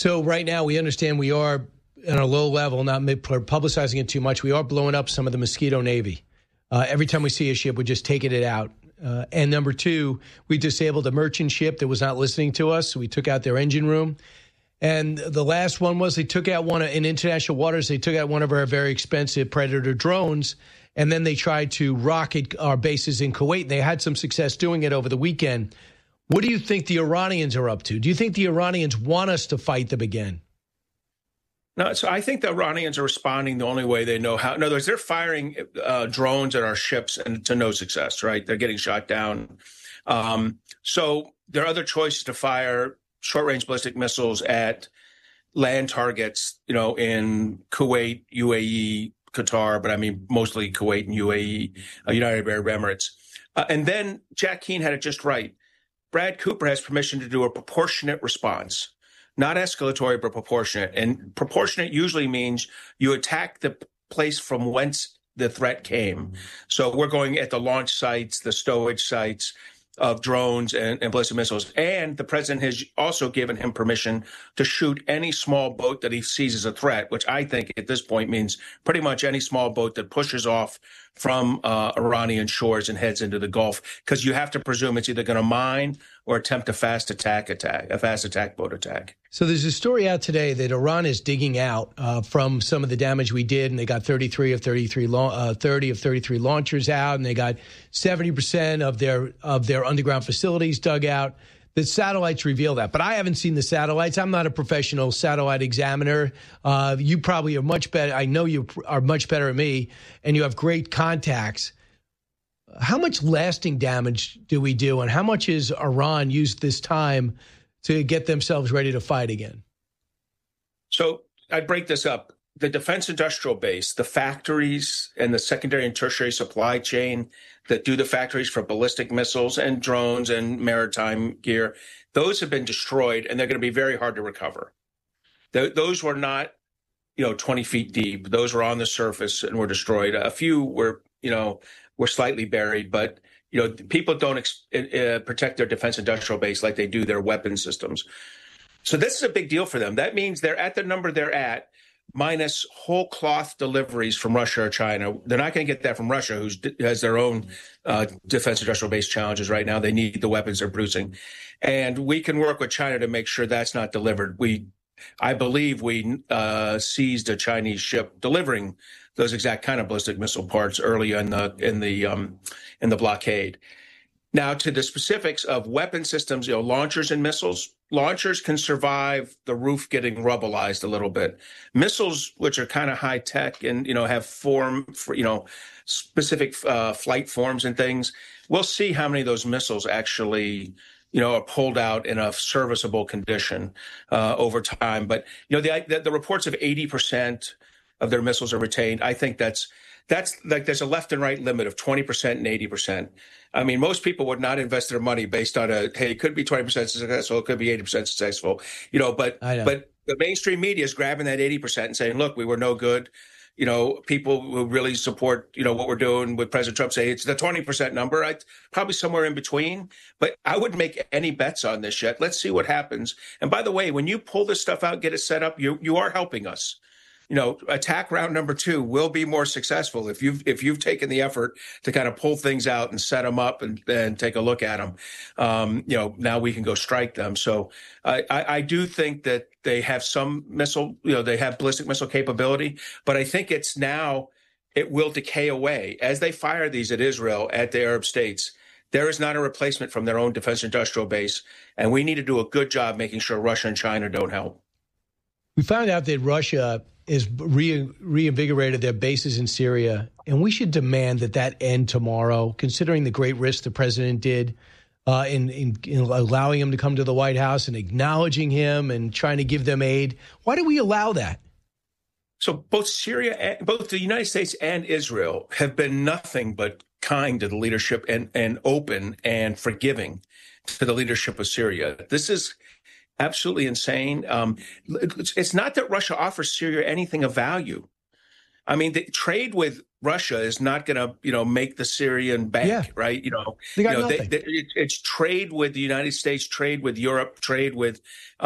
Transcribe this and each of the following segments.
So right now we understand we are on a low level, not publicizing it too much. We are blowing up some of the Mosquito Navy. Every time we see a ship, we're just taking it out. And number two, we disabled a merchant ship that was not listening to us. So we took out their engine room. And the last one was they took out in international waters. They took out one of our very expensive Predator drones. And then they tried to rocket our bases in Kuwait. They had some success doing it over the weekend. What do you think the Iranians are up to? Do you think the Iranians want us to fight them again? No, so I think the Iranians are responding the only way they know how. In other words, they're firing drones at our ships and to no success, right? They're getting shot down. So there are other choices to fire short-range ballistic missiles at land targets, in Kuwait, UAE, Qatar, but I mean mostly Kuwait and UAE, United Arab Emirates. And then Jack Keane had it just right. Brad Cooper has permission to do a proportionate response, not escalatory, but proportionate. And proportionate usually means you attack the place from whence the threat came. So we're going at the launch sites, the stowage sites of drones and ballistic missiles. And the president has also given him permission to shoot any small boat that he sees as a threat, which I think at this point means pretty much any small boat that pushes off from Iranian shores and heads into the Gulf, because you have to presume it's either going to mine or attempt a fast attack boat attack. So there's a story out today that Iran is digging out from some of the damage we did, and they got 30 of 33 launchers out, and they got 70% of their underground facilities dug out. The satellites reveal that, but I haven't seen the satellites. I'm not a professional satellite examiner. You probably are much better. I know you are much better than me, and you have great contacts. How much lasting damage do we do, and how much is Iran used this time to get themselves ready to fight again? So I'd break this up. The defense industrial base, the factories and the secondary and tertiary supply chain that do the factories for ballistic missiles and drones and maritime gear, those have been destroyed, and they're going to be very hard to recover. Those were not, 20 feet deep. Those were on the surface and were destroyed. A few were slightly buried, but people don't protect their defense industrial base like they do their weapon systems. So this is a big deal for them. That means they're at the number they're at, minus whole cloth deliveries from Russia or China. They're not going to get that from Russia, who has their own defense industrial base challenges right now. They need the weapons they're producing. And we can work with China to make sure that's not delivered. I believe we seized a Chinese ship delivering those exact kind of ballistic missile parts early in the blockade. Now, to the specifics of weapon systems, launchers and missiles. Launchers can survive the roof getting rubbleized a little bit. Missiles, which are kind of high tech and have form for specific flight forms and things. We'll see how many of those missiles actually are pulled out in a serviceable condition over time. But the reports of 80% of their missiles are retained. I think that's like there's a left and right limit of 20% and 80%. I mean, most people would not invest their money based on it could be 20% successful, it could be 80% successful, but the mainstream media is grabbing that 80% and saying, look, we were no good. People who really support, what we're doing with President Trump say it's the 20% number. Probably somewhere in between, but I wouldn't make any bets on this yet. Let's see what happens. And by the way, when you pull this stuff out, get it set up, you are helping us. Attack round number 2 will be more successful if you've taken the effort to kind of pull things out and set them up and take a look at them. Now we can go strike them. So I do think that they have some missile, they have ballistic missile capability, but I think it will decay away as they fire these at Israel, at the Arab states. There is not a replacement from their own defense industrial base, and we need to do a good job making sure Russia and China don't help. We found out that Russia is reinvigorated their bases in Syria, and we should demand that end tomorrow, considering the great risk the president did in allowing him to come to the White House and acknowledging him and trying to give them aid. Why do we allow that? So both the United States and Israel have been nothing but kind to the leadership and open and forgiving to the leadership of Syria. This is absolutely insane. It's not that Russia offers Syria anything of value. I mean, the trade with Russia is not going to, make the Syrian bank, right? They got nothing. It's trade with the United States, trade with Europe, trade with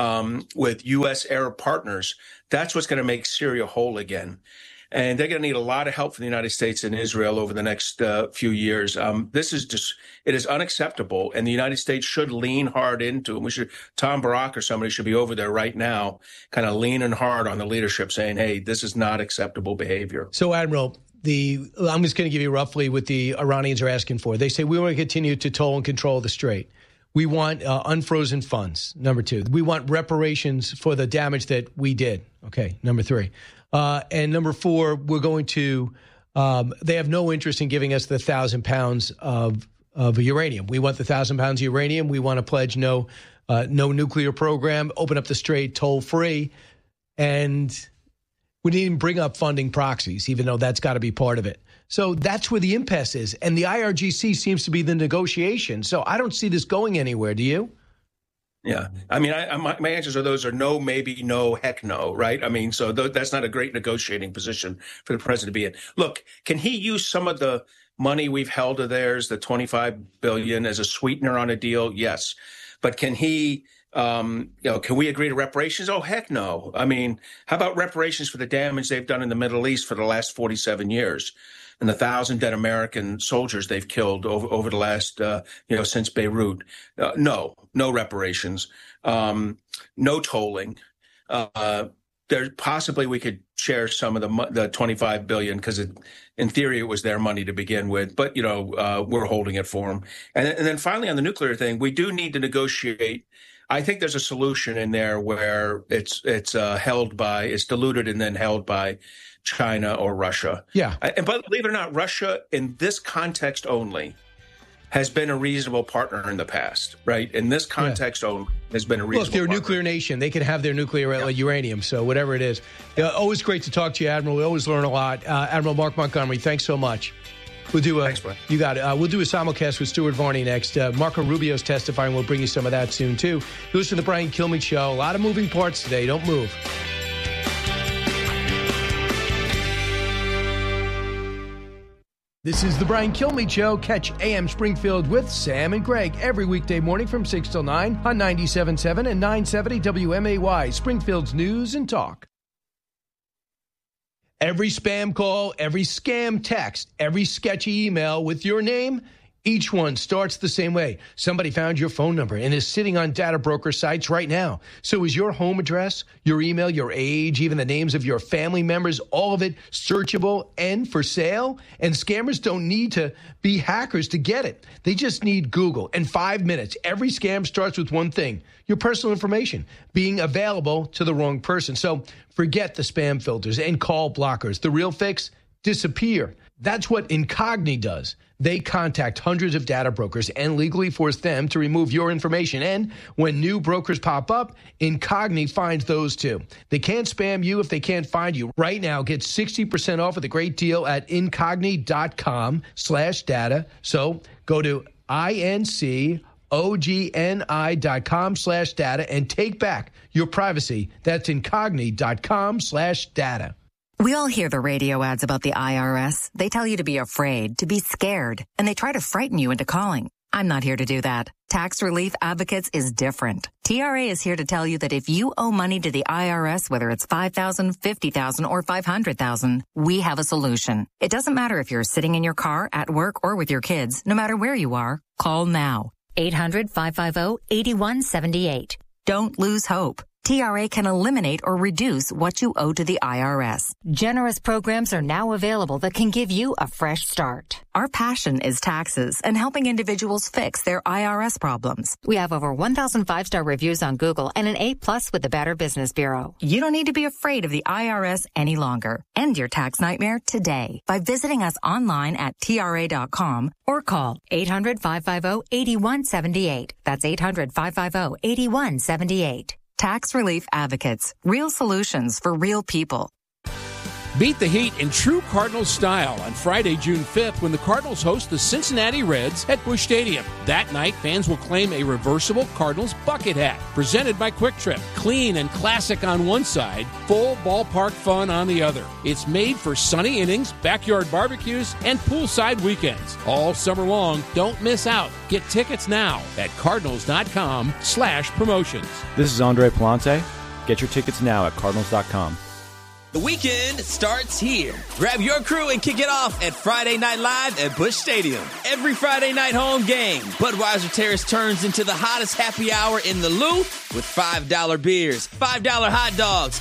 U.S. Arab partners. That's what's going to make Syria whole again. And they're going to need a lot of help from the United States and Israel over the next few years. It is unacceptable, and the United States should lean hard into it. Tom Barak or somebody should be over there right now, kind of leaning hard on the leadership, saying, hey, this is not acceptable behavior. So, Admiral, I'm just going to give you roughly what the Iranians are asking for. They say we want to continue to toll and control the strait. We want unfrozen funds, number 2. We want reparations for the damage that we did. Okay, number 3. And number 4, we're going to they have no interest in giving us the 1,000 pounds of uranium. We want the 1,000 pounds of uranium. We want to pledge no nuclear program, open up the strait toll free. And we didn't even bring up funding proxies, even though that's got to be part of it. So that's where the impasse is. And the IRGC seems to be the negotiation. So I don't see this going anywhere. Do you? Yeah. I mean, my answers are no, maybe, no, heck no, right? I mean, so that's not a great negotiating position for the president to be in. Look, can he use some of the money we've held of theirs, the $25 billion, as a sweetener on a deal? Yes. But can he, can we agree to reparations? Oh, heck no. I mean, how about reparations for the damage they've done in the Middle East for the last 47 years? And the 1,000 dead American soldiers they've killed over the last, since Beirut. No reparations, no tolling. There possibly we could share some of the $25 billion because in theory it was their money to begin with, but we're holding it for them. And then finally on the nuclear thing, we do need to negotiate. I think there's a solution in there where it's diluted and then held by China or Russia. Yeah. But believe it or not, Russia in this context only has been a reasonable partner in the past, right? In this context only has been a reasonable partner. Look, they're a nuclear nation. They can have their nuclear uranium, so whatever it is. Always great to talk to you, Admiral. We always learn a lot. Admiral Mark Montgomery, thanks so much. Thanks, Brian. You got it. We'll do a simulcast with Stuart Varney next. Marco Rubio's testifying. We'll bring you some of that soon, too. You listen to the Brian Kilmeade Show. A lot of moving parts today. Don't move. This is the Brian Kilmeade Show. Catch AM Springfield with Sam and Greg every weekday morning from 6 till 9 on 97.7 and 970 WMAY, Springfield's News and Talk. Every spam call, every scam text, every sketchy email with your name, each one starts the same way. Somebody found your phone number and is sitting on data broker sites right now. So is your home address, your email, your age, even the names of your family members, all of it searchable and for sale? And scammers don't need to be hackers to get it. They just need Google. In 5 minutes, every scam starts with one thing: your personal information being available to the wrong person. So forget the spam filters and call blockers. The real fix: disappear. That's what Incogni does. They contact hundreds of data brokers and legally force them to remove your information. And when new brokers pop up, Incogni finds those too. They can't spam you if they can't find you. Right now, get 60% off with a great deal at incogni.com/data. So go to incogni.com/data and take back your privacy. That's incogni.com/data. We all hear the radio ads about the IRS. They tell you to be afraid, to be scared, and they try to frighten you into calling. I'm not here to do that. Tax Relief Advocates is different. TRA is here to tell you that if you owe money to the IRS, whether it's $5,000, $50,000, or $500,000, we have a solution. It doesn't matter if you're sitting in your car, at work, or with your kids. No matter where you are, call now. 800-550-8178. Don't lose hope. TRA can eliminate or reduce what you owe to the IRS. Generous programs are now available that can give you a fresh start. Our passion is taxes and helping individuals fix their IRS problems. We have over 1,000 5-star reviews on Google and an A+ with the Better Business Bureau. You don't need to be afraid of the IRS any longer. End your tax nightmare today by visiting us online at TRA.com or call 800-550-8178. That's 800-550-8178. Tax Relief Advocates. Real solutions for real people. Beat the heat in true Cardinals style on Friday, June 5th, when the Cardinals host the Cincinnati Reds at Busch Stadium. That night, fans will claim a reversible Cardinals bucket hat, presented by Quick Trip. Clean and classic on one side, full ballpark fun on the other. It's made for sunny innings, backyard barbecues, and poolside weekends. All summer long, don't miss out. Get tickets now at cardinals.com/promotions. This is Andre Palante. Get your tickets now at cardinals.com. The weekend starts here. Grab your crew and kick it off at Friday Night Live at Busch Stadium. Every Friday night home game, Budweiser Terrace turns into the hottest happy hour in the Lou with $5 beers, $5 hot dogs,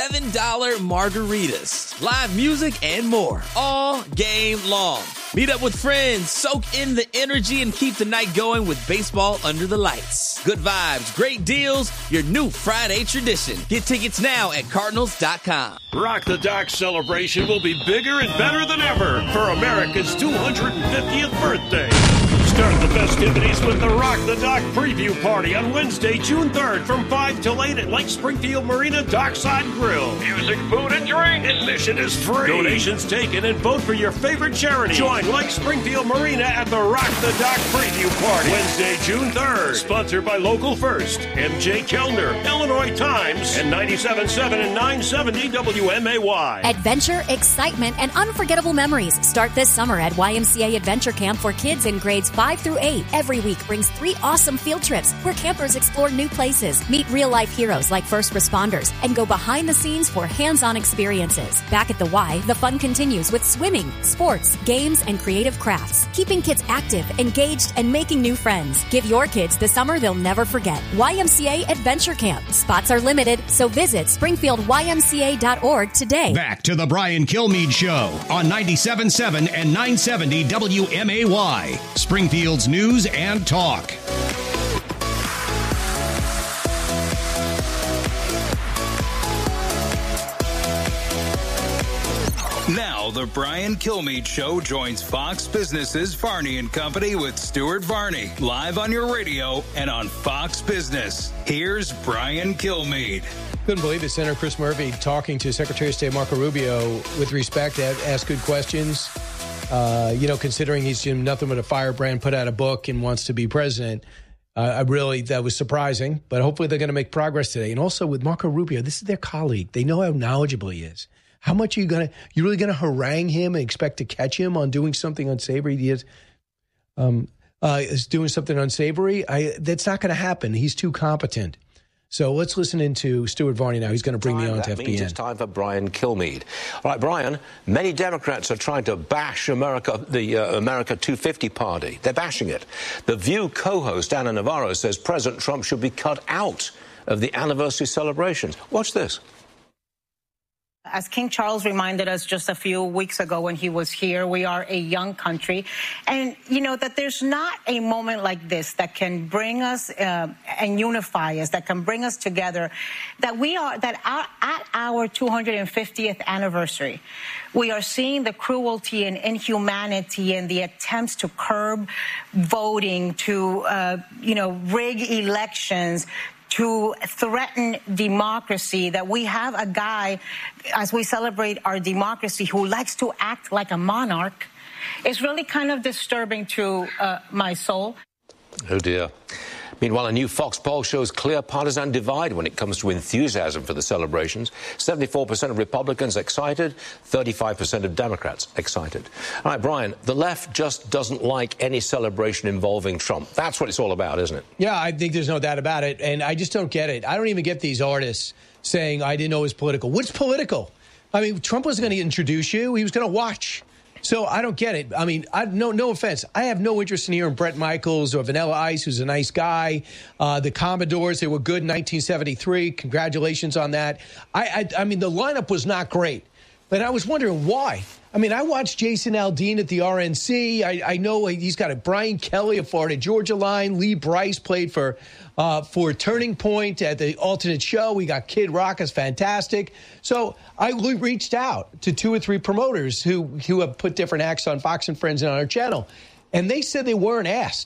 $7 margaritas, live music, and more all game long. Meet up with friends, soak in the energy, and keep the night going with baseball under the lights. Good vibes, great deals, your new Friday tradition. Get tickets now at cardinals.com. Rock the Dock celebration will be bigger and better than ever for America's 250th birthday. Start the festivities with the Rock the Dock preview party on Wednesday, June 3rd from 5 till 8 at Lake Springfield Marina Dockside Grill. Music, food, and drink. Admission is free. Donations taken and vote for your favorite charity. Join Lake Springfield Marina at the Rock the Dock preview party. Wednesday, June 3rd. Sponsored by Local First, MJ Kellner, Illinois Times, and 97.7 and 970 WMAY. Adventure, excitement, and unforgettable memories start this summer at YMCA Adventure Camp for kids in grades 5 through 8. Every week brings 3 awesome field trips where campers explore new places, meet real-life heroes like first responders, and go behind the scenes for hands-on experiences. Back at the Y, the fun continues with swimming, sports, games, and creative crafts, keeping kids active, engaged, and making new friends. Give your kids the summer they'll never forget. YMCA Adventure Camp. Spots are limited, so visit springfieldymca.org today. Back to the Brian Kilmeade Show on 97.7 and 970 WMAY. Springfield's News and Talk. Now, the Brian Kilmeade Show joins Fox Business's Varney and Company with Stuart Varney, live on your radio and on Fox Business. Here's Brian Kilmeade. Couldn't believe it. Senator Chris Murphy talking to Secretary of State Marco Rubio with respect, asked good questions. Considering he's nothing but a firebrand, put out a book and wants to be president. That was surprising, but hopefully they're going to make progress today. And also with Marco Rubio, this is their colleague. They know how knowledgeable he is. How much are you really going to harangue him and expect to catch him on doing something unsavory? He is doing something unsavory. That's not going to happen. He's too competent. So let's listen into Stuart Varney now. He's going to bring me on to FBN. That means it's time for Brian Kilmeade. All right, Brian, many Democrats are trying to bash America, the America 250 party. They're bashing it. The View co-host, Ana Navarro, says President Trump should be cut out of the anniversary celebrations. Watch this. As King Charles reminded us just a few weeks ago when he was here, we are a young country. And, that there's not a moment like this that can bring us and unify us, that can bring us together, at our 250th anniversary, we are seeing the cruelty and inhumanity and the attempts to curb voting, to, rig elections, to threaten democracy, that we have a guy, as we celebrate our democracy, who likes to act like a monarch. It's really kind of disturbing to my soul. Oh, dear. Meanwhile, a new Fox poll shows clear partisan divide when it comes to enthusiasm for the celebrations. 74% of Republicans excited, 35% of Democrats excited. All right, Brian, the left just doesn't like any celebration involving Trump. That's what it's all about, isn't it? Yeah, I think there's no doubt about it. And I just don't get it. I don't even get these artists saying, I didn't know it was political. What's political? I mean, Trump wasn't going to introduce you. He was going to watch. So I don't get it. I mean, no offense. I have no interest in hearing Bret Michaels or Vanilla Ice, who's a nice guy. The Commodores, they were good in 1973. Congratulations on that. I mean, the lineup was not great. But I was wondering why. I mean, I watched Jason Aldean at the RNC. I know he's got a Brian Kelly of Florida Georgia Line. Lee Bryce played for Turning Point at the alternate show. We got Kid Rock is fantastic. So I reached out to 2 or 3 promoters who have put different acts on Fox and Friends and on our channel. And they said they weren't asked.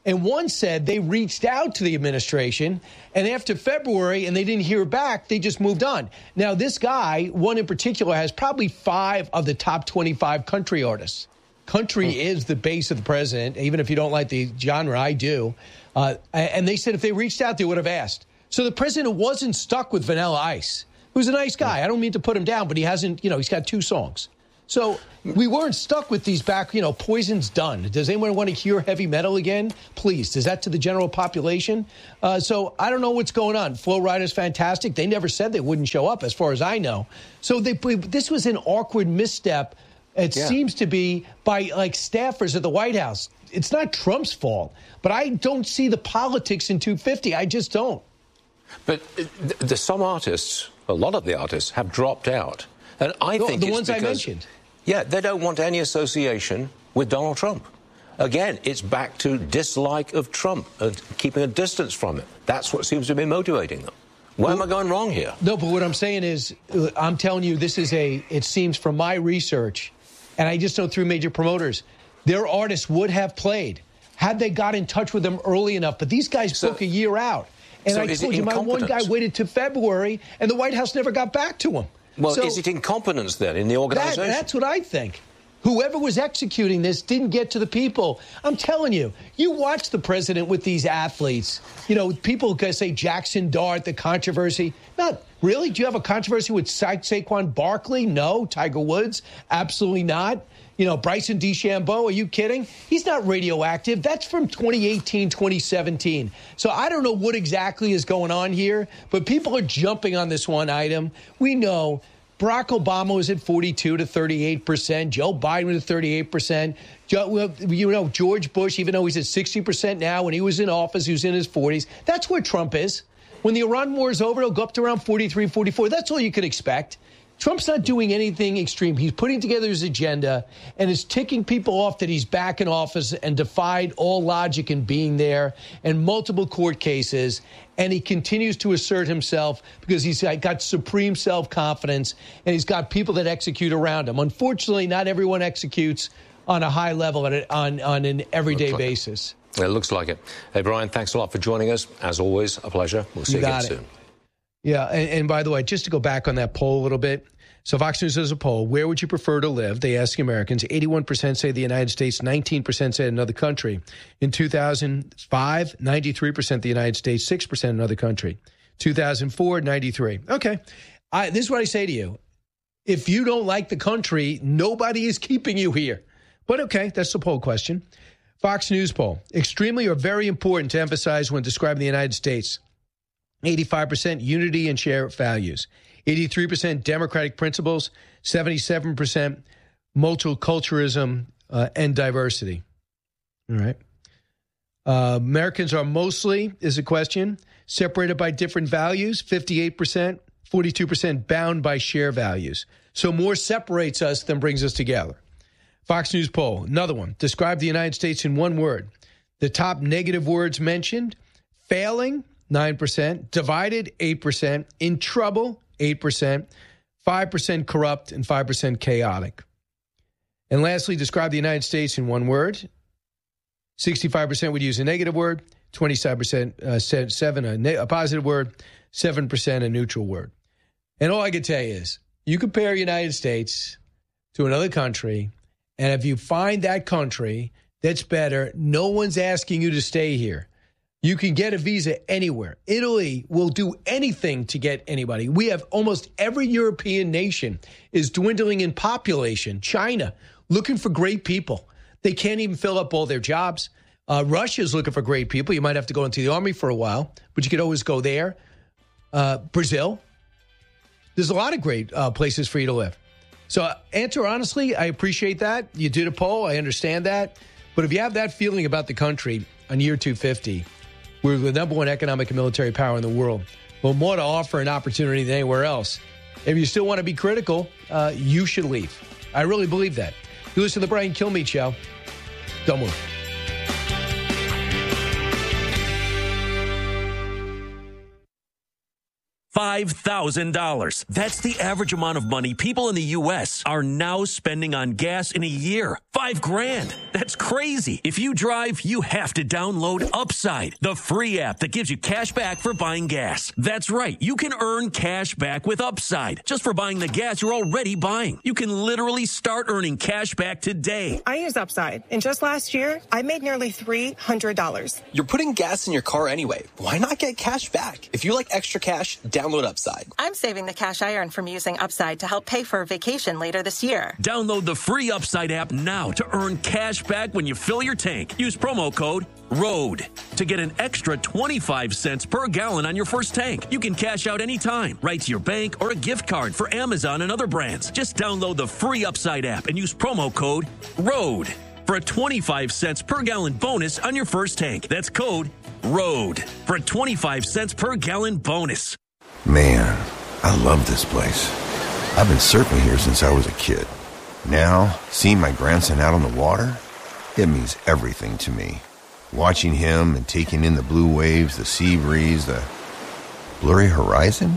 And one said they reached out to the administration, and after February, and they didn't hear back, they just moved on. Now, this guy, one in particular, has probably 5 of the top 25 country artists. Country is the base of the president, even if you don't like the genre, I do. And they said if they reached out, they would have asked. So the president wasn't stuck with Vanilla Ice, who's a nice guy. I don't mean to put him down, but he hasn't, he's got 2 songs. So we weren't stuck with these back, Poison's done. Does anyone want to hear heavy metal again? Please. Does that to the general population? So I don't know what's going on. Flo Rida's fantastic. They never said they wouldn't show up, as far as I know. So this was an awkward misstep. It seems to be by staffers at the White House. It's not Trump's fault, but I don't see the politics in 250. I just don't. But some artists, a lot of the artists, have dropped out. And I think the it's ones because, I mentioned. Yeah, they don't want any association with Donald Trump. Again, it's back to dislike of Trump and keeping a distance from him. That's what seems to be motivating them. Where am I going wrong here? No, but what I'm saying is, I'm telling you, it seems from my research, and I just know through major promoters, their artists would have played had they got in touch with them early enough. But these guys book a year out. And I told you, my one guy waited to February, and the White House never got back to him. Well, is it incompetence then in the organization? That's what I think. Whoever was executing this didn't get to the people. I'm telling you, you watch the president with these athletes. People say Jackson Dart, the controversy. Not really. Do you have a controversy with Saquon Barkley? No. Tiger Woods? Absolutely not. Bryson DeChambeau, are you kidding? He's not radioactive. That's from 2018, 2017. So I don't know what exactly is going on here, but people are jumping on this one item. We know Barack Obama was at 42 to 38%. Joe Biden was at 38%. George Bush, even though he's at 60% now, when he was in office, he was in his 40s. That's where Trump is. When the Iran war is over, he'll go up to around 43, 44. That's all you could expect. Trump's not doing anything extreme. He's putting together his agenda and is ticking people off that he's back in office and defied all logic in being there and multiple court cases. And he continues to assert himself because he's got supreme self-confidence and he's got people that execute around him. Unfortunately, not everyone executes on a high level on an everyday basis. It looks like it. Hey, Brian, thanks a lot for joining us. As always, a pleasure. We'll see you again soon. Yeah, and by the way, just to go back on that poll a little bit. So Fox News does a poll. Where would you prefer to live? They ask Americans. 81% say the United States. 19% say another country. In 2005, 93% the United States. 6% another country. 2004, 93. Okay. This is what I say to you. If you don't like the country, nobody is keeping you here. But okay, that's the poll question. Fox News poll. Extremely or very important to emphasize when describing the United States. 85% unity and shared values, 83% democratic principles, 77% multiculturalism and diversity. All right. Americans are mostly, is a question, separated by different values, 58%, 42% bound by shared values. So more separates us than brings us together. Fox News poll, another one. Describe the United States in one word. The top negative words mentioned, failing, 9%, divided, 8%, in trouble, 8%, 5% corrupt, and 5% chaotic. And lastly, describe the United States in one word. 65% would use a negative word, 27% said a positive word, 7% a neutral word. And all I can tell you is, you compare United States to another country, and if you find that country that's better, no one's asking you to stay here. You can get a visa anywhere. Italy will do anything to get anybody. We have almost every European nation is dwindling in population. China, looking for great people. They can't even fill up all their jobs. Russia's looking for great people. You might have to go into the army for a while, but you could always go there. Brazil. There's a lot of great places for you to live. So answer honestly, I appreciate that. You did a poll. I understand that. But if you have that feeling about the country on year 250, we're the number one economic and military power in the world. Well, more to offer an opportunity than anywhere else. If you still want to be critical, you should leave. I really believe that. You listen to the Brian Kilmeade Show. Don't move. $5,000. That's the average amount of money people in the U.S. are now spending on gas in a year. $5,000. That's crazy. If you drive, you have to download Upside, the free app that gives you cash back for buying gas. That's right. You can earn cash back with Upside just for buying the gas you're already buying. You can literally start earning cash back today. I use Upside, and just last year, I made nearly $300. You're putting gas in your car anyway. Why not get cash back? If you like extra cash, download Upside. I'm saving the cash I earn from using Upside to help pay for a vacation later this year. Download the free Upside app now to earn cash back when you fill your tank. Use promo code ROAD to get an extra 25 cents per gallon on your first tank. You can cash out anytime, right to your bank or a gift card for Amazon and other brands. Just download the free Upside app and use promo code ROAD for a 25 cents per gallon bonus on your first tank. That's code ROAD for a 25 cents per gallon bonus. Man, I love this place. I've been surfing here since I was a kid. Now, seeing my grandson out on the water, it means everything to me. Watching him and taking in the blue waves, the sea breeze, the blurry horizon.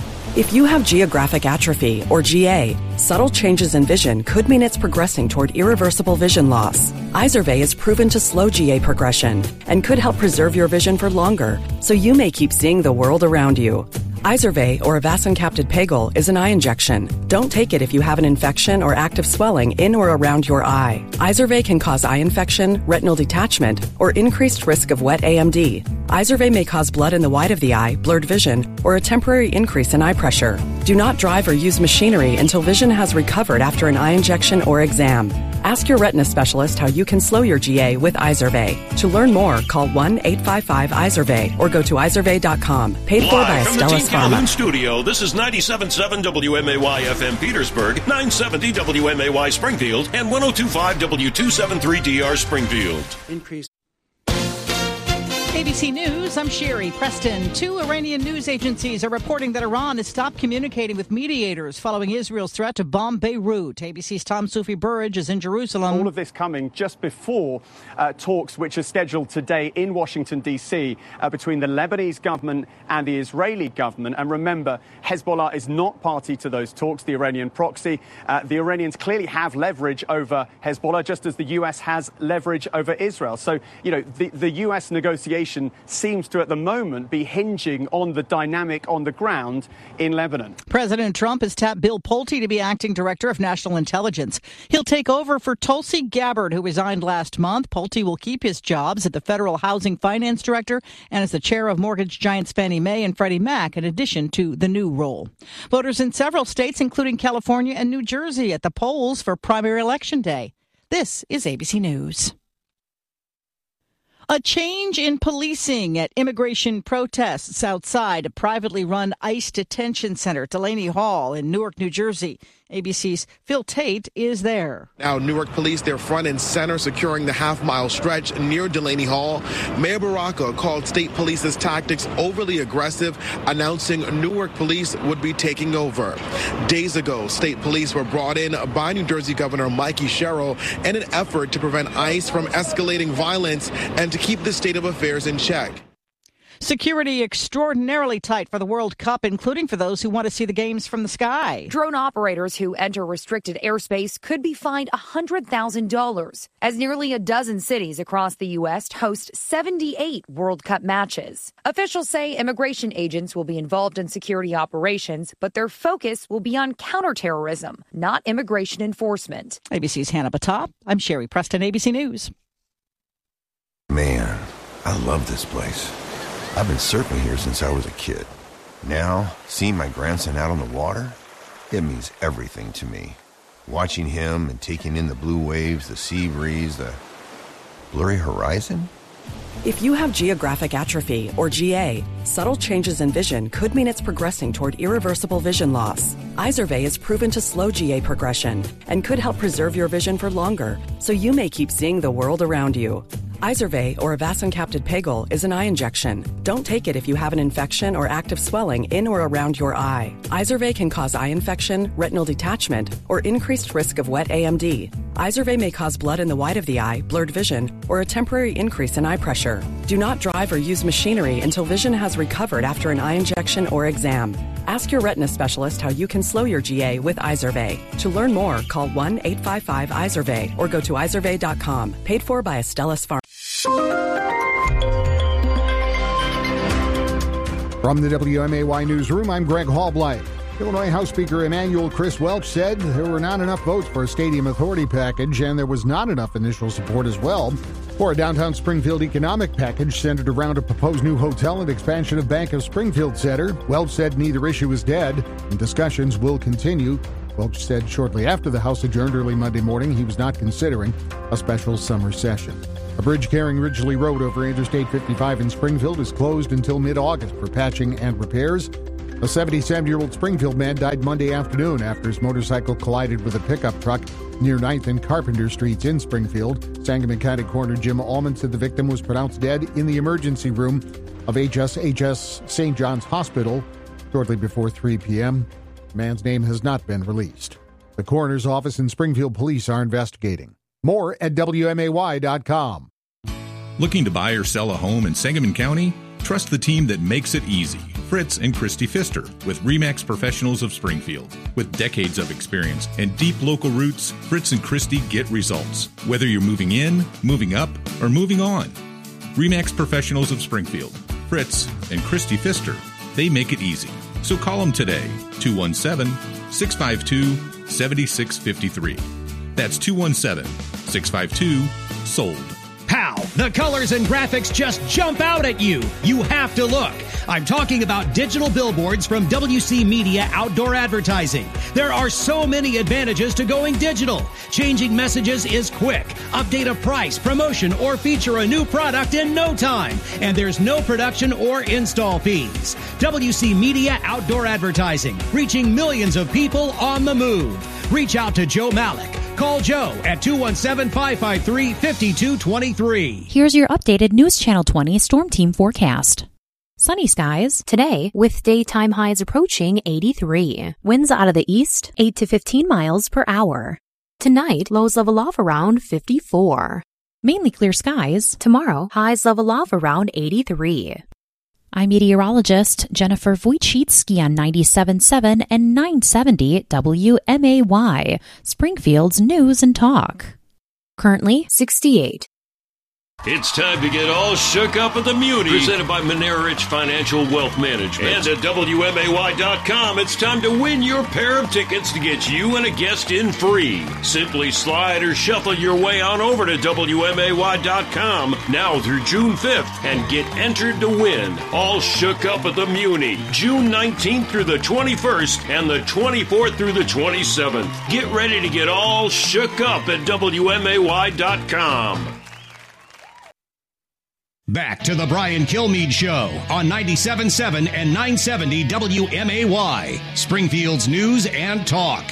If you have geographic atrophy, or GA, subtle changes in vision could mean it's progressing toward irreversible vision loss. Izervay is proven to slow GA progression and could help preserve your vision for longer, so you may keep seeing the world around you. Izervay, or avacincaptad pegol, is an eye injection. Don't take it if you have an infection or active swelling in or around your eye. Izervay can cause eye infection, retinal detachment, or increased risk of wet AMD. Izervay may cause blood in the white of the eye, blurred vision, or a temporary increase in eye pressure. Do not drive or use machinery until vision has recovered after an eye injection or exam. Ask your retina specialist how you can slow your GA with Izervay. To learn more, call 1-855-IZERVAY or go to izervay.com. Paid for by Astellas Pharma. Calhoun Studio, this is 97.7 WMAY FM Petersburg, 970 WMAY Springfield, and 102.5 W273DR Springfield. Increase. ABC News, I'm Sherry Preston. 2 Iranian news agencies are reporting that Iran has stopped communicating with mediators following Israel's threat to bomb Beirut. ABC's Tom Sufi Burridge is in Jerusalem. All of this coming just before talks which are scheduled today in Washington, D.C. Between the Lebanese government and the Israeli government. And remember, Hezbollah is not party to those talks, the Iranian proxy. The Iranians clearly have leverage over Hezbollah, just as the U.S. has leverage over Israel. So, you know, the U.S. negotiation seems to, at the moment, be hinging on the dynamic on the ground in Lebanon. President Trump has tapped Bill Pulte to be acting director of national intelligence. He'll take over for Tulsi Gabbard, who resigned last month. Pulte will keep his jobs at the Federal Housing Finance Director and as the chair of mortgage giants Fannie Mae and Freddie Mac, in addition to the new role. Voters in several states, including California and New Jersey, at the polls for primary election day. This is ABC News. A change in policing at immigration protests outside a privately run ICE detention center, Delaney Hall in Newark, New Jersey. ABC's Phil Tate is there. Now, Newark police, they're front and center, securing the half-mile stretch near Delaney Hall. Mayor Baraka called state police's tactics overly aggressive, announcing Newark police would be taking over. Days ago, state police were brought in by New Jersey Governor Mikey Sherrill in an effort to prevent ICE from escalating violence and to keep the state of affairs in check. Security extraordinarily tight for the World Cup, including for those who want to see the games from the sky. Drone operators who enter restricted airspace could be fined $100,000, as nearly a dozen cities across the U.S. host 78 World Cup matches. Officials say immigration agents will be involved in security operations, but their focus will be on counterterrorism, not immigration enforcement. ABC's Hannah Batop. I'm Sherry Preston, ABC News. Man, I love this place. I've been surfing here since I was a kid. Now, seeing my grandson out on the water, it means everything to me. Watching him and taking in the blue waves, the sea breeze, the blurry horizon. If you have geographic atrophy, or GA, subtle changes in vision could mean it's progressing toward irreversible vision loss. Izervay is proven to slow GA progression and could help preserve your vision for longer, so you may keep seeing the world around you. Izervay, or avacincaptad pegol, is an eye injection. Don't take it if you have an infection or active swelling in or around your eye. Izervay can cause eye infection, retinal detachment, or increased risk of wet AMD. Izervay may cause blood in the white of the eye, blurred vision, or a temporary increase in eye pressure. Do not drive or use machinery until vision has recovered after an eye injection or exam. Ask your retina specialist how you can slow your GA with Izervay. To learn more, call 1-855-IZERVAY or go to izervay.com. Paid for by Astellas Pharma. From the WMAY newsroom, I'm Greg Hallblight. Illinois House Speaker Emanuel Chris Welch said there were not enough votes for a stadium authority package, and there was not enough initial support as well for a downtown Springfield economic package centered around a proposed new hotel and expansion of Bank of Springfield Center. Welch said neither issue is dead, and discussions will continue. Welch said shortly after the House adjourned early Monday morning he was not considering a special summer session. A bridge carrying Ridgely Road over Interstate 55 in Springfield is closed until mid-August for patching and repairs. A 77-year-old Springfield man died Monday afternoon after his motorcycle collided with a pickup truck near 9th and Carpenter Streets in Springfield. Sangamon County Coroner Jim Allman said the victim was pronounced dead in the emergency room of HSHS St. John's Hospital shortly before 3 p.m. The man's name has not been released. The coroner's office and Springfield police are investigating. More at WMAY.com. Looking to buy or sell a home in Sangamon County? Trust the team that makes it easy. Fritz and Christy Pfister with RE/MAX Professionals of Springfield. With decades of experience and deep local roots, Fritz and Christy get results. Whether you're moving in, moving up, or moving on. RE/MAX Professionals of Springfield. Fritz and Christy Pfister. They make it easy. So call them today. 217-652-7653. That's 217-652-SOLD. Pow! The colors and graphics just jump out at you. You have to look. I'm talking about digital billboards from WC Media Outdoor Advertising. There are so many advantages to going digital. Changing messages is quick. Update a price, promotion, or feature a new product in no time. And there's no production or install fees. WC Media Outdoor Advertising, reaching millions of people on the move. Reach out to Joe Malik. Call Joe at 217-553-5223. Here's your updated News Channel 20 Storm Team forecast. Sunny skies today with daytime highs approaching 83. Winds out of the east 8 to 15 miles per hour. Tonight, lows level off around 54. Mainly clear skies. Tomorrow, highs level off around 83. I'm meteorologist Jennifer Wojcicki on 97.7 and 970 WMAY, Springfield's News and Talk. Currently 68. It's time to get all shook up at the Muni. Presented by Monera Rich Financial Wealth Management. And at WMAY.com, it's time to win your pair of tickets to get you and a guest in free. Simply slide or shuffle your way on over to WMAY.com now through June 5th and get entered to win. All shook up at the Muni, June 19th through the 21st and the 24th through the 27th. Get ready to get all shook up at WMAY.com. Back to the Brian Kilmeade Show on 97.7 and 970 WMAY, Springfield's News and Talk.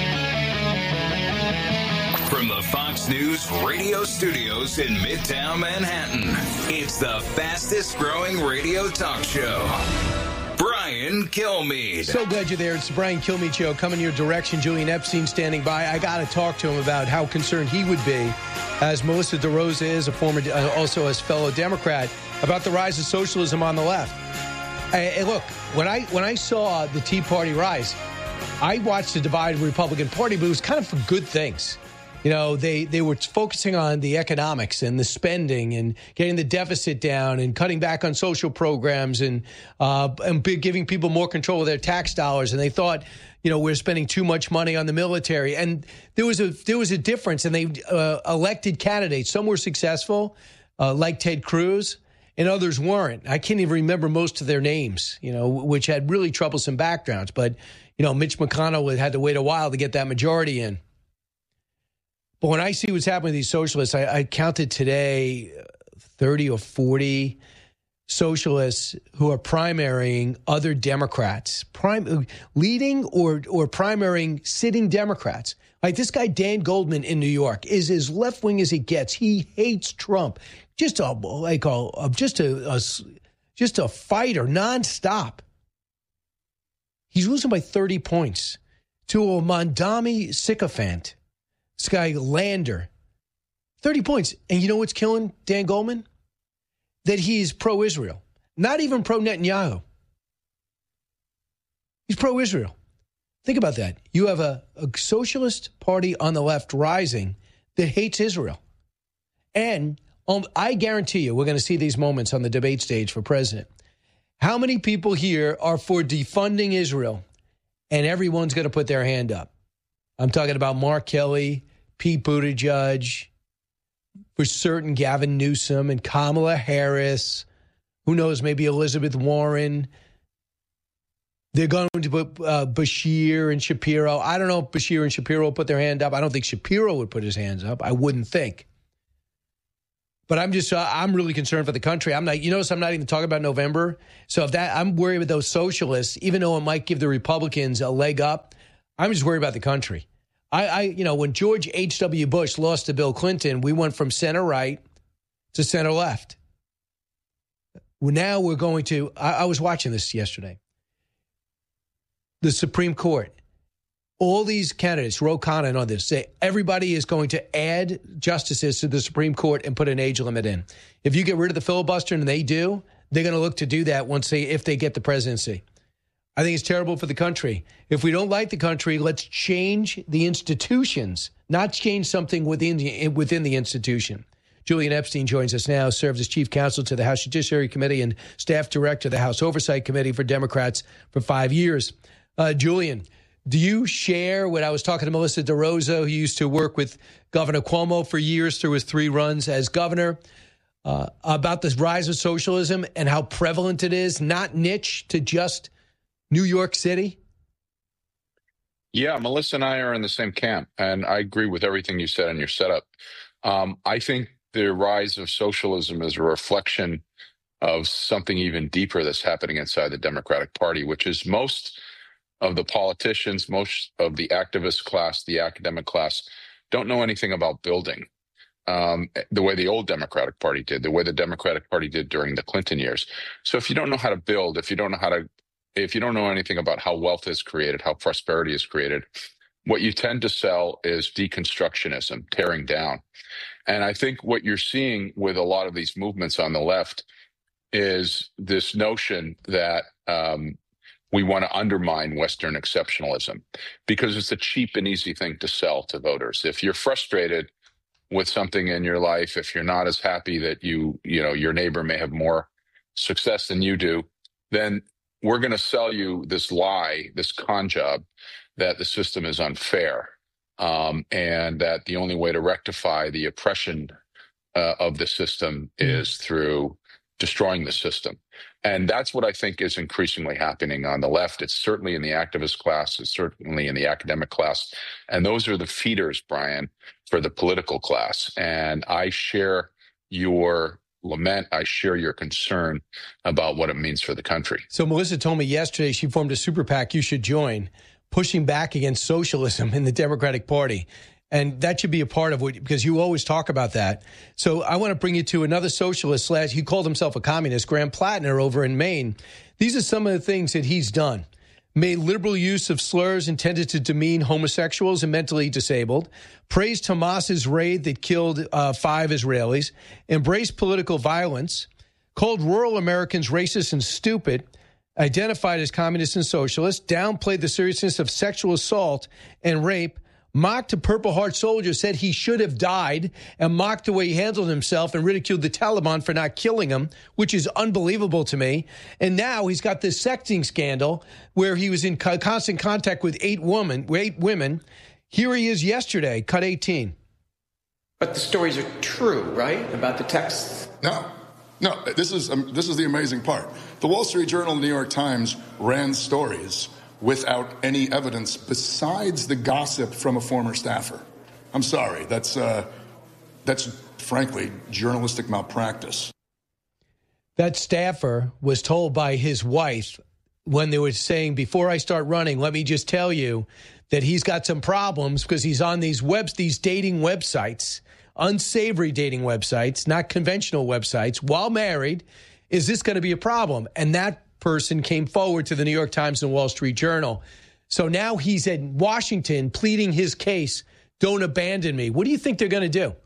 From the Fox News radio studios in Midtown Manhattan, it's the fastest growing radio talk show. Brian Kilmeade. So glad you're there. It's the Brian Kilmeade Show coming your direction. Julian Epstein standing by. I got to talk to him about how concerned he would be, as Melissa DeRosa is, a former, also as fellow Democrat, about the rise of socialism on the left. Hey, look, when I saw the Tea Party rise, I watched the divided Republican Party, but it was kind of for good things. You know, they were focusing on the economics and the spending and getting the deficit down and cutting back on social programs and giving people more control of their tax dollars. And they thought, you know, we're spending too much money on the military. And there was a difference. And they elected candidates. Some were successful, like Ted Cruz, and others weren't. I can't even remember most of their names, you know, which had really troublesome backgrounds. But, you know, Mitch McConnell had to wait a while to get that majority in. But when I see what's happening with these socialists, I counted today 30 or 40 socialists who are primarying other Democrats, leading or primarying sitting Democrats. Like this guy, Dan Goldman in New York, is as left-wing as it gets. He hates Trump. Just a fighter nonstop. He's losing by 30 points to a Mondami sycophant This guy, Lander, 30 points. And you know what's killing Dan Goldman? That he's pro-Israel. Not even pro-Netanyahu. He's pro-Israel. Think about that. You have a socialist party on the left rising that hates Israel. And I guarantee you we're going to see these moments on the debate stage for president. How many people here are for defunding Israel? And everyone's going to put their hand up. I'm talking about Mark Kelly, Pete Buttigieg, for certain Gavin Newsom and Kamala Harris. Who knows, maybe Elizabeth Warren. They're going to put Bashir and Shapiro. I don't know if Bashir and Shapiro will put their hand up. I don't think Shapiro would put his hands up. I wouldn't think. But I'm really concerned for the country. I'm not even talking about November. So I'm worried about those socialists, even though it might give the Republicans a leg up. I'm just worried about the country. When George H.W. Bush lost to Bill Clinton, we went from center right to center left. Now we're going to, I was watching this yesterday. The Supreme Court, all these candidates wrote comment on this, say everybody is going to add justices to the Supreme Court and put an age limit in. If you get rid of the filibuster, and they do, they're going to look to do that if they get the presidency. I think it's terrible for the country. If we don't like the country, let's change the institutions, not change something within the institution. Julian Epstein joins us now, serves as chief counsel to the House Judiciary Committee and staff director of the House Oversight Committee for Democrats for 5 years. Julian, do you share what I was talking to Melissa DeRosa, who used to work with Governor Cuomo for years through his 3 runs as governor, about the rise of socialism and how prevalent it is, not niche to just New York City? Yeah, Melissa and I are in the same camp, and I agree with everything you said in your setup. I think the rise of socialism is a reflection of something even deeper that's happening inside the Democratic Party, which is most of the politicians, most of the activist class, the academic class, don't know anything about building the way the old Democratic Party did, the way the Democratic Party did during the Clinton years. So if you don't know how to build, if you don't know anything about how wealth is created, how prosperity is created, what you tend to sell is deconstructionism, tearing down. And I think what you're seeing with a lot of these movements on the left is this notion that we want to undermine Western exceptionalism because it's a cheap and easy thing to sell to voters. If you're frustrated with something in your life, if you're not as happy that your neighbor may have more success than you do, then we're going to sell you this lie, this con job that the system is unfair, and that the only way to rectify the oppression of the system is through destroying the system. And that's what I think is increasingly happening on the left. It's certainly in the activist class. It's certainly in the academic class. And those are the feeders, Brian, for the political class. And I share your lament. I share your concern about what it means for the country. So Melissa told me yesterday she formed a super PAC you should join, pushing back against socialism in the Democratic Party. And that should be a part of what, because you always talk about that. So I want to bring you to another socialist he called himself a communist, Graham Plattner over in Maine. These are some of the things that he's done. Made liberal use of slurs intended to demean homosexuals and mentally disabled, praised Hamas's raid that killed 5 Israelis, embraced political violence, called rural Americans racist and stupid, identified as communists and socialists, downplayed the seriousness of sexual assault and rape, mocked a Purple Heart soldier, said he should have died, and mocked the way he handled himself and ridiculed the Taliban for not killing him, which is unbelievable to me. And now he's got this sexting scandal where he was in constant contact with 8 women. Here he is yesterday, cut 18. But the stories are true, right, about the texts? No. This is the amazing part. The Wall Street Journal and the New York Times ran stories without any evidence besides the gossip from a former staffer. I'm sorry, that's frankly journalistic malpractice. That staffer was told by his wife when they were saying, before I start running, let me just tell you that he's got some problems because he's on these dating websites, unsavory dating websites, not conventional websites, while married. Is this going to be a problem? And that person came forward to the New York Times and Wall Street Journal. So now he's in Washington pleading his case don't abandon me. What do you think they're going to do?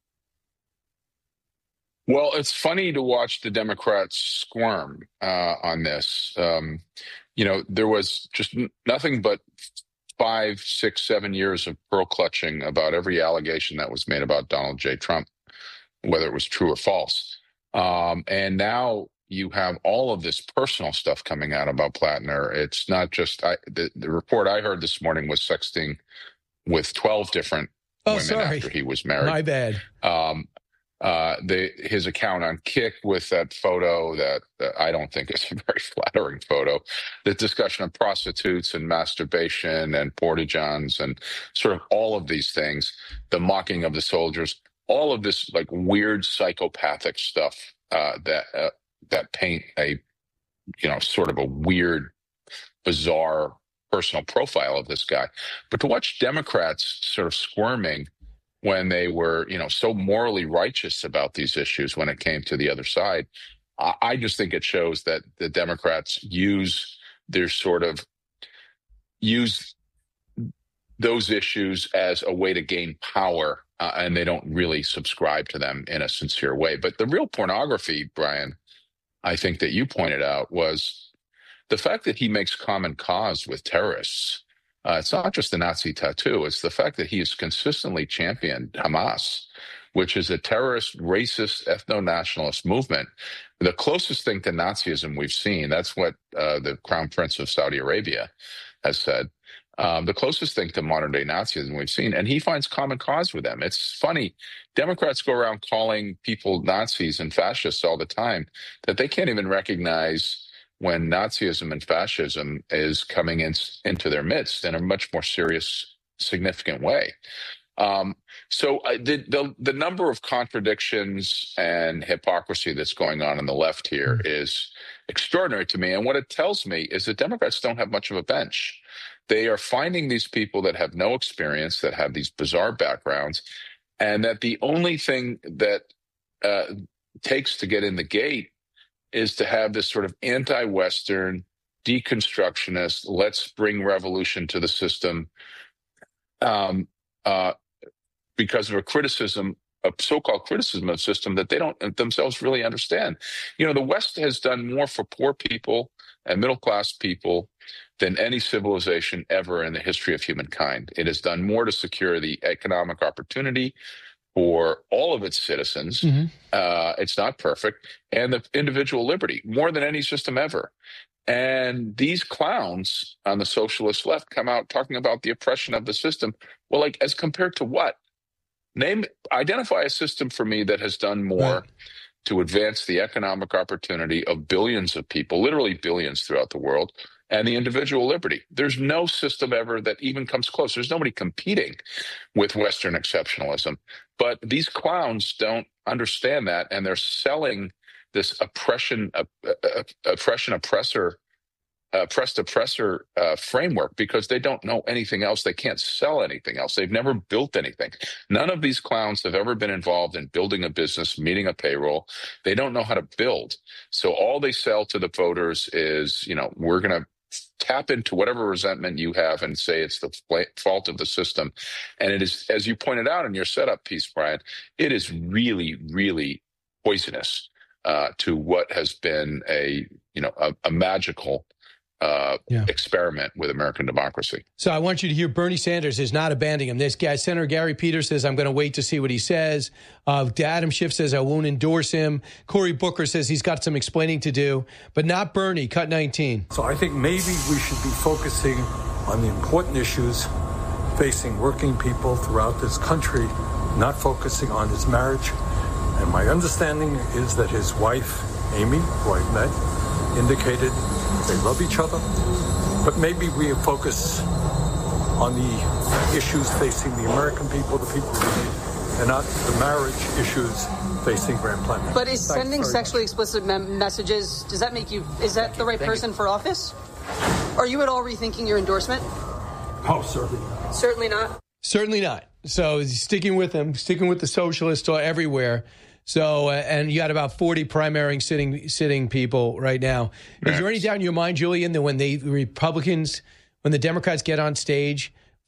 Well, it's funny to watch the Democrats squirm on this. There was just nothing but 5, 6, 7 years of pearl clutching about every allegation that was made about Donald J. Trump, whether it was true or false. And now you have all of this personal stuff coming out about Plattner. It's not just the report I heard this morning was sexting with 12 different women after he was married. My bad. His account on Kick with that photo that I don't think is a very flattering photo. The discussion of prostitutes and masturbation and porta-johns and sort of all of these things, the mocking of the soldiers, all of this like weird psychopathic stuff that paint a sort of a weird, bizarre personal profile of this guy. But to watch Democrats sort of squirming when they were, so morally righteous about these issues when it came to the other side, I just think it shows that the Democrats use those issues as a way to gain power, and they don't really subscribe to them in a sincere way. But the real pornography, Brian, I think that you pointed out was the fact that he makes common cause with terrorists. It's not just the Nazi tattoo. It's the fact that he has consistently championed Hamas, which is a terrorist, racist, ethno-nationalist movement. The closest thing to Nazism we've seen, that's what the Crown Prince of Saudi Arabia has said, the closest thing to modern-day Nazism we've seen, and he finds common cause with them. It's funny. Democrats go around calling people Nazis and fascists all the time that they can't even recognize when Nazism and fascism is coming into their midst in a much more serious, significant way. So the number of contradictions and hypocrisy that's going on the left here is extraordinary to me. And what it tells me is that Democrats don't have much of a bench. They are finding these people that have no experience, that have these bizarre backgrounds, and that the only thing that takes to get in the gate is to have this sort of anti-Western, deconstructionist, let's bring revolution to the system because of a so-called criticism of the system that they don't themselves really understand. The West has done more for poor people and middle-class people than any civilization ever in the history of humankind. It has done more to secure the economic opportunity for all of its citizens. Mm-hmm. It's not perfect. And the individual liberty, more than any system ever. And these clowns on the socialist left come out talking about the oppression of the system. Well, like, as compared to what? Identify a system for me that has done more to advance the economic opportunity of billions of people, literally billions throughout the world, and the individual liberty. There's no system ever that even comes close. There's nobody competing with Western exceptionalism. But these clowns don't understand that, and they're selling this oppressor framework because they don't know anything else. They can't sell anything else. They've never built anything. None of these clowns have ever been involved in building a business, meeting a payroll. They don't know how to build. So all they sell to the voters is, we're going to tap into whatever resentment you have and say it's the fault of the system. And it is, as you pointed out in your setup piece, Brian, it is really, really poisonous to what has been a magical experiment with American democracy. So I want you to hear Bernie Sanders is not abandoning him. This guy, Senator Gary Peters, says, I'm going to wait to see what he says. Adam Schiff says, I won't endorse him. Cory Booker says he's got some explaining to do, but not Bernie. Cut 19. So I think maybe we should be focusing on the important issues facing working people throughout this country, not focusing on his marriage. And my understanding is that his wife, Amy, who I've met, indicated they love each other. But maybe we focus on the issues facing the American people, the people who need, and not the marriage issues facing Grant Plattner. But is sending sexually explicit messages, does that make you, is that the right person for office? Are you at all rethinking your endorsement? Oh, certainly not. Certainly not. Certainly not. So sticking with them, sticking with the socialists everywhere. So, and you got about 40 primary sitting people right now. Is there any doubt in your mind, Julian, that when the Democrats get on stage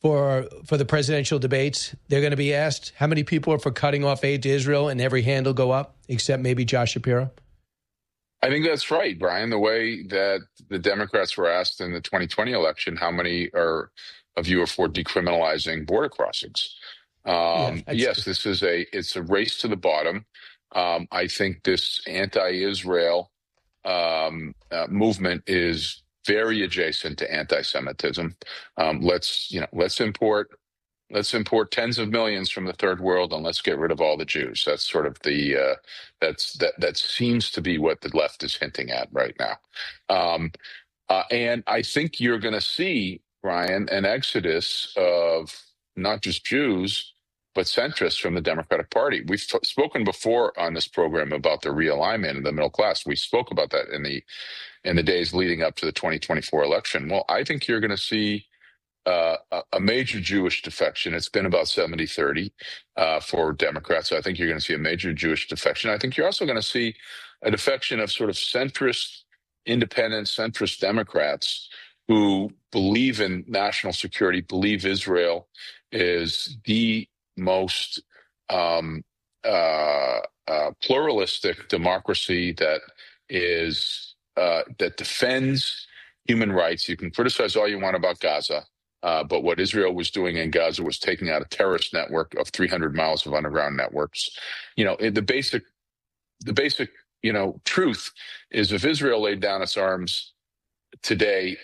for the presidential debates, they're going to be asked how many people are for cutting off aid to Israel, and every hand will go up, except maybe Josh Shapiro? I think that's right, Brian. The way that the Democrats were asked in the 2020 election, how many of you are for decriminalizing border crossings? Yes, it's a race to the bottom. I think this anti-Israel movement is very adjacent to anti-Semitism. Let's import tens of millions from the third world, and let's get rid of all the Jews. That's sort of that seems to be what the left is hinting at right now. And I think you're going to see, Brian, an exodus of not just Jews, but centrists from the Democratic Party. We've spoken before on this program about the realignment of the middle class. We spoke about that in the days leading up to the 2024 election. Well, I think you're going to see a major Jewish defection. It's been about 70-30 for Democrats. So I think you're going to see a major Jewish defection. I think you're also going to see a defection of sort of centrist, independent, centrist Democrats who believe in national security, believe Israel is the most pluralistic democracy that defends human rights. You can criticize all you want about Gaza, but what Israel was doing in Gaza was taking out a terrorist network of 300 miles of underground networks. The basic truth is, if Israel laid down its arms today,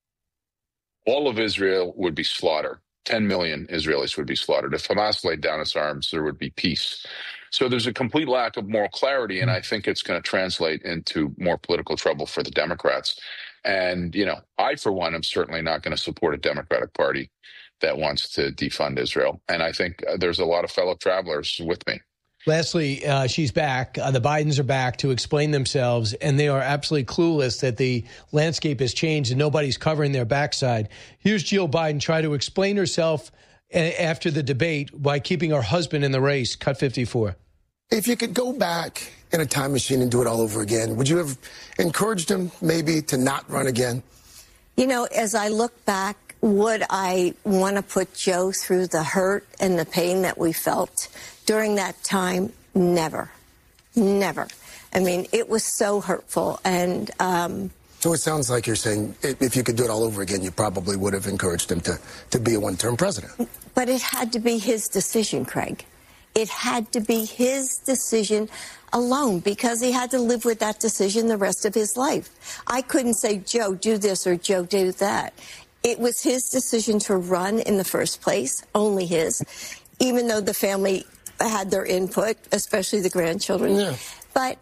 all of Israel would be slaughtered. 10 million Israelis would be slaughtered. If Hamas laid down its arms, there would be peace. So there's a complete lack of moral clarity, and I think it's going to translate into more political trouble for the Democrats. And, I, for one, am certainly not going to support a Democratic Party that wants to defund Israel. And I think there's a lot of fellow travelers with me. Lastly, she's back. The Bidens are back to explain themselves, and they are absolutely clueless that the landscape has changed and nobody's covering their backside. Here's Jill Biden try to explain herself after the debate by keeping her husband in the race. Cut 54. If you could go back in a time machine and do it all over again, would you have encouraged him maybe to not run again? As I look back, would I want to put Joe through the hurt and the pain that we felt during that time? Never. Never. I mean, it was so hurtful. And so it sounds like you're saying if you could do it all over again, you probably would have encouraged him to be a one-term president. But it had to be his decision, Craig. It had to be his decision alone, because he had to live with that decision the rest of his life. I couldn't say, Joe, do this or Joe, do that. It was his decision to run in the first place, only his, even though the family had their input, especially the grandchildren. Yeah. But,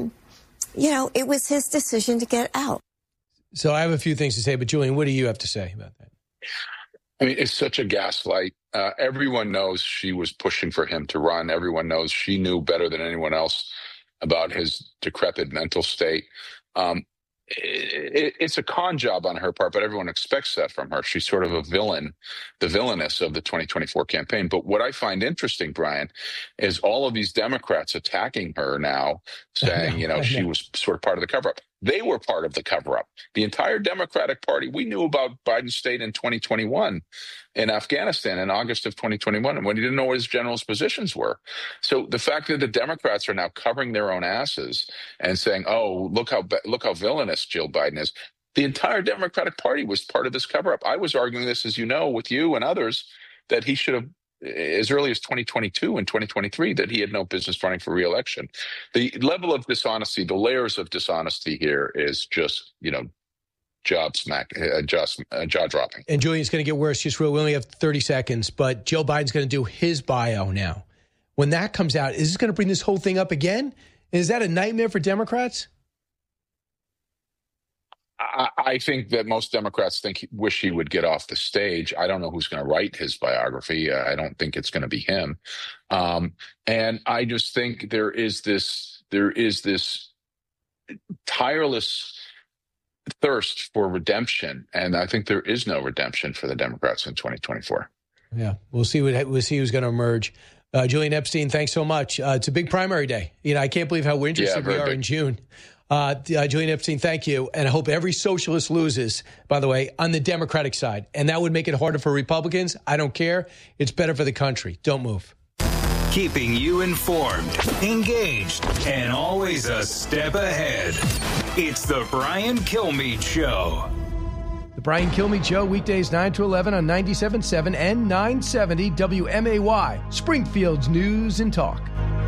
it was his decision to get out. So I have a few things to say, but Julian, what do you have to say about that? I mean, it's such a gaslight. Everyone knows she was pushing for him to run. Everyone knows she knew better than anyone else about his decrepit mental state. It's a con job on her part, but everyone expects that from her. She's sort of a villain, the villainess of the 2024 campaign. But what I find interesting, Brian, is all of these Democrats attacking her now, saying, she was sort of part of the cover-up. They were part of the cover-up. The entire Democratic Party, we knew about Biden's state in 2021 in Afghanistan in August of 2021, and when he didn't know what his general's positions were. So the fact that the Democrats are now covering their own asses and saying, oh, look how villainous Jill Biden is. The entire Democratic Party was part of this cover-up. I was arguing this, as you know, with you and others, that he should have, as early as 2022 and 2023, that he had no business running for re-election. The level of dishonesty, the layers of dishonesty here is just, jaw-dropping. And Julian's going to get worse. Just real, we only have 30 seconds, but Joe Biden's going to do his bio now. When that comes out, is this going to bring this whole thing up again? Is that a nightmare for Democrats? I think that most Democrats wish he would get off the stage. I don't know who's going to write his biography. I don't think it's going to be him. And I just think there is this tireless thirst for redemption, and I think there is no redemption for the Democrats in 2024. Yeah, we'll see who's going to emerge. Julian Epstein, thanks so much. It's a big primary day. I can't believe how interested we are in June. Julian Epstein, thank you. And I hope every socialist loses, by the way, on the Democratic side. And that would make it harder for Republicans. I don't care. It's better for the country. Don't move. Keeping you informed, engaged, and always a step ahead. It's the Brian Kilmeade Show. The Brian Kilmeade Show, weekdays 9 to 11 on 97.7 and 970 WMAY, Springfield's News and Talk.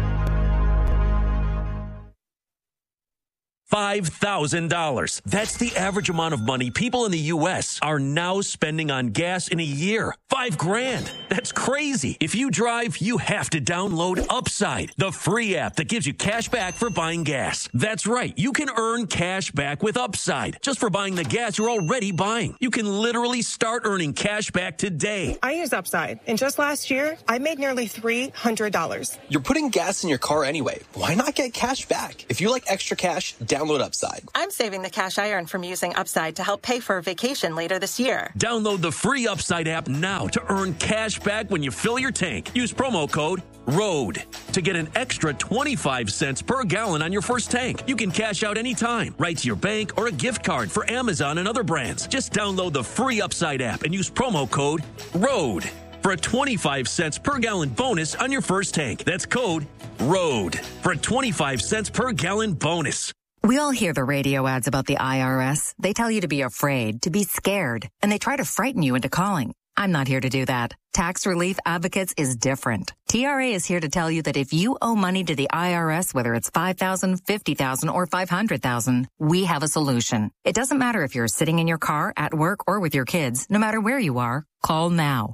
$5,000. That's the average amount of money people in the U.S. are now spending on gas in a year. $5,000. That's crazy. If you drive, you have to download Upside, the free app that gives you cash back for buying gas. That's right. You can earn cash back with Upside just for buying the gas you're already buying. You can literally start earning cash back today. I use Upside, and just last year, I made nearly $300. You're putting gas in your car anyway. Why not get cash back? If you like extra cash, download Upside. I'm saving the cash I earn from using Upside to help pay for a vacation later this year. Download the free Upside app now to earn cash back when you fill your tank. Use promo code ROAD to get an extra 25 cents per gallon on your first tank. You can cash out anytime, right to your bank or a gift card for Amazon and other brands. Just download the free Upside app and use promo code ROAD for a 25 cents per gallon bonus on your first tank. That's code ROAD for a 25 cents per gallon bonus. We all hear the radio ads about the IRS. They tell you to be afraid, to be scared, and they try to frighten you into calling. I'm not here to do that. Tax Relief Advocates is different. TRA is here to tell you that if you owe money to the IRS, whether it's $5,000, $50,000, or $500,000, we have a solution. It doesn't matter if you're sitting in your car, at work, or with your kids. No matter where you are, call now.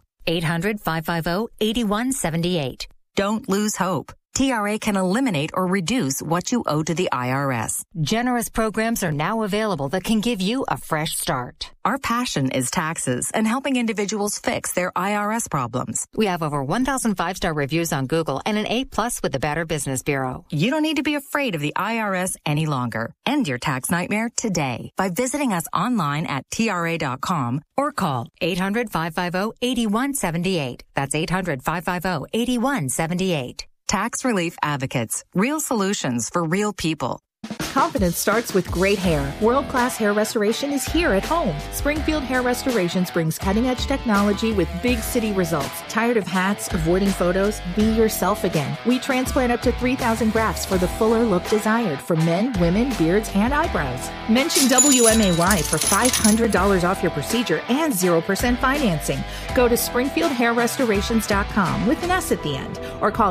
800-550-8178. Don't lose hope. TRA can eliminate or reduce what you owe to the IRS. Generous programs are now available that can give you a fresh start. Our passion is taxes and helping individuals fix their IRS problems. We have over 1,000 five-star reviews on Google and an A+ with the Better Business Bureau. You don't need to be afraid of the IRS any longer. End your tax nightmare today by visiting us online at TRA.com or call 800-550-8178. That's 800-550-8178. Tax Relief Advocates. Real solutions for real people. Confidence starts with great hair. World-class hair restoration is here at home. Springfield Hair Restorations brings cutting-edge technology with big city results. Tired of hats, avoiding photos? Be yourself again. We transplant up to 3,000 grafts for the fuller look desired for men, women, beards, and eyebrows. Mention WMAY for $500 off your procedure and 0% financing. Go to SpringfieldHairRestorations.com with an S at the end or call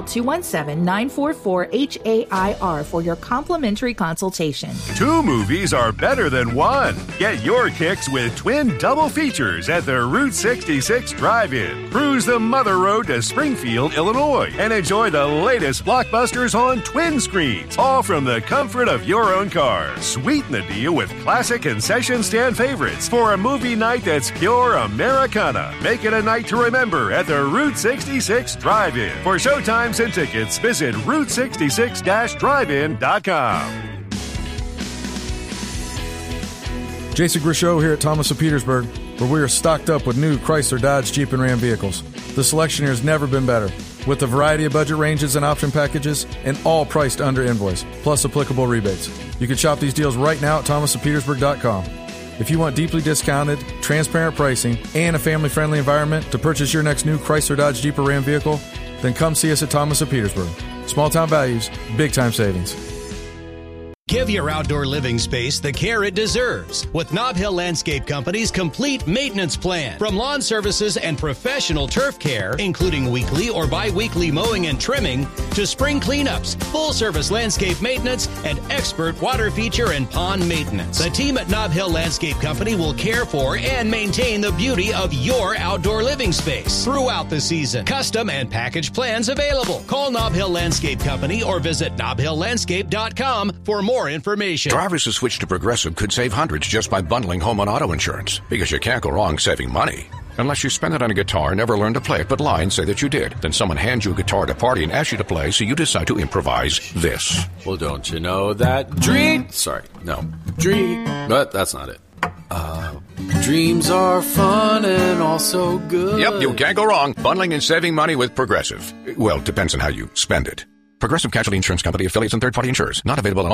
217-944-HAIR for your complimentary consultation. 2 movies are better than 1. Get your kicks with twin double features at the Route 66 Drive-In. Cruise the Mother Road to Springfield, Illinois, and enjoy the latest blockbusters on twin screens, all from the comfort of your own car. Sweeten the deal with classic concession stand favorites for a movie night that's pure Americana. Make it a night to remember at the Route 66 Drive-In. For showtimes and tickets, visit Route66-Drive-In.com. Jason Grishow here at Thomas of Petersburg, where we are stocked up with new Chrysler, Dodge, Jeep, and Ram vehicles. The selection here has never been better, with a variety of budget ranges and option packages, and all priced under invoice, plus applicable rebates. You can shop these deals right now at thomasofpetersburg.com. If you want deeply discounted, transparent pricing, and a family-friendly environment to purchase your next new Chrysler, Dodge, Jeep, or Ram vehicle, then come see us at Thomas of Petersburg. Small-town values, big-time savings. Give your outdoor living space the care it deserves with Nob Hill Landscape Company's complete maintenance plan. From lawn services and professional turf care, including weekly or bi-weekly mowing and trimming, to spring cleanups, full-service landscape maintenance, and expert water feature and pond maintenance. The team at Nob Hill Landscape Company will care for and maintain the beauty of your outdoor living space throughout the season. Custom and package plans available. Call Nob Hill Landscape Company or visit nobhilllandscape.com for more information. Drivers who switch to Progressive could save hundreds just by bundling home and auto insurance, because you can't go wrong saving money. Unless you spend it on a guitar, never learn to play it, but lie and say that you did. Then someone hands you a guitar at a party and asks you to play, so you decide to improvise this. Well, don't you know that but that's not it. Dreams are fun and also good. Yep, you can't go wrong bundling and saving money with Progressive. Well, depends on how you spend it. Progressive Casualty Insurance Company, affiliates, and third-party insurers. Not available in all